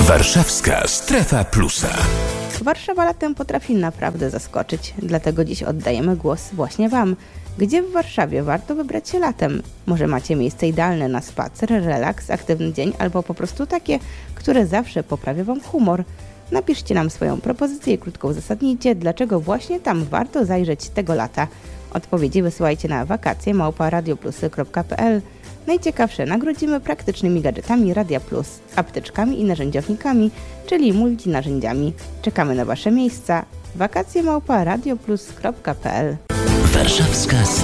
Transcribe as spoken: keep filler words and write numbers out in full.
Warszawska Strefa Plusa. Warszawa latem potrafi naprawdę zaskoczyć, dlatego dziś oddajemy głos właśnie Wam. Gdzie w Warszawie warto wybrać się latem? Może macie miejsce idealne na spacer, relaks, aktywny dzień albo po prostu takie, które zawsze poprawia Wam humor? Napiszcie nam swoją propozycję i krótko uzasadnijcie, dlaczego właśnie tam warto zajrzeć tego lata. Odpowiedzi wysyłajcie na wakacje małpa radioplusy kropka p l. Najciekawsze nagrodzimy praktycznymi gadżetami Radia Plus, apteczkami i narzędziownikami, czyli multinarzędziami. Czekamy na Wasze miejsca. wakacje małpa radioplus kropka p l. Warszawska